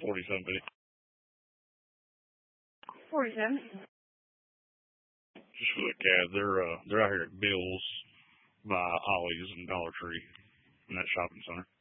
4750. 47. Just for the cab. They're out here at Bill's by Ollie's and Dollar Tree in that shopping center.